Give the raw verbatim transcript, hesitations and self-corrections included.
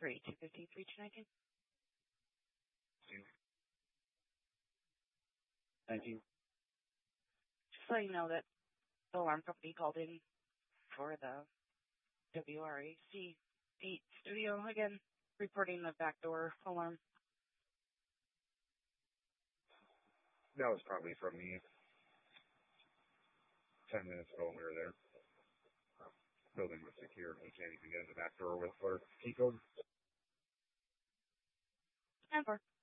three, two fifty, three two nineteen. nineteen. Just so you know that the alarm company called in for the W R A C eight studio again, reporting the backdoor alarm. That was probably from me. Ten minutes ago when we were there. Building was secure. We can't even get in the back door with our key code. And four.